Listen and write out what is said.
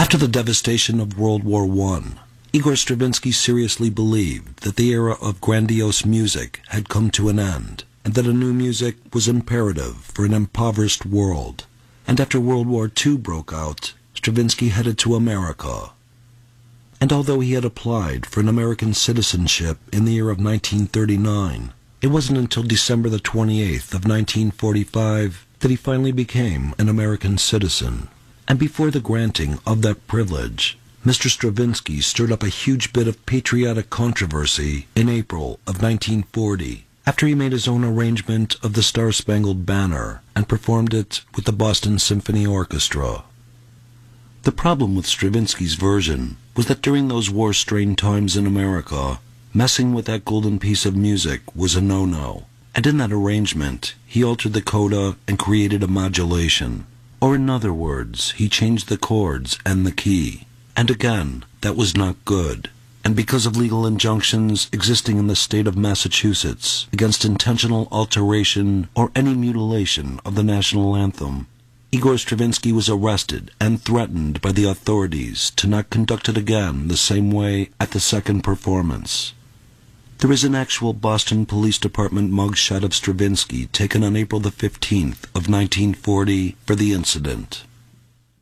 After the devastation of World War I, Igor Stravinsky seriously believed that the era of grandiose music had come to an end, and that a new music was imperative for an impoverished world. And after World War II broke out, Stravinsky headed to America. And although he had applied for an American citizenship in the year of 1939, it wasn't until December the 28th of 1945 that he finally became an American citizen. And before the granting of that privilege, Mr. Stravinsky stirred up a huge bit of patriotic controversy in April of 1940, after he made his own arrangement of the Star-Spangled Banner and performed it with the Boston Symphony Orchestra. The problem with Stravinsky's version was that during those war-strained times in America, messing with that golden piece of music was a no-no, and in that arrangement, he altered the coda and created a modulation. Or in other words, he changed the chords and the key. And again, that was not good. And because of legal injunctions existing in the state of Massachusetts against intentional alteration or any mutilation of the national anthem, Igor Stravinsky was arrested and threatened by the authorities to not conduct it again the same way at the second performance. There is an actual Boston Police Department mugshot of Stravinsky taken on April the 15th of 1940 for the incident.